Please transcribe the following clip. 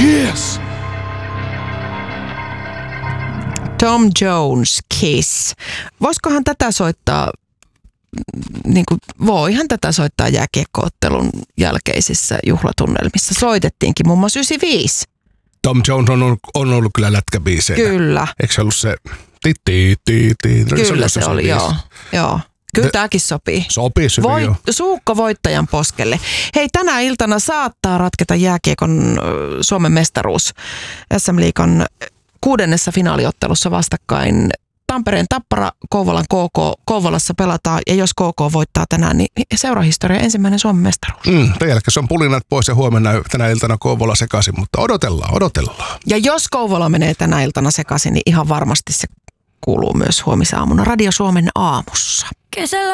Cheers! Tom Jones, Kiss. Voisikohan tätä soittaa, voihan tätä soittaa jääkiekko-ottelun jälkeisissä juhlatunnelmissa. Soitettiinkin muun muassa 95. Tom Jones on ollut kyllä lätkäbiiseinä. Kyllä. Eikö se ollut se? Kyllä se oli, joo. Kyllä tämäkin sopii. Sopii hyvin, joo. Suukko voittajan poskelle. Hei, tänä iltana saattaa ratketa jääkiekon Suomen mestaruus. SM-liigan 6. finaaliottelussa vastakkain Tampereen Tappara, Kouvolan KK. Kouvolassa pelataan, ja jos KK voittaa tänään, niin seurahistorian ensimmäinen Suomen mestaruus. Tämän jälkeen se on pulinat pois ja huomenna tänä iltana Kouvola sekaisin, mutta odotellaan. Ja jos Kouvola menee tänä iltana sekaisin, niin ihan varmasti se kuuluu myös huomisaamuna Radio Suomen aamussa. Kesällä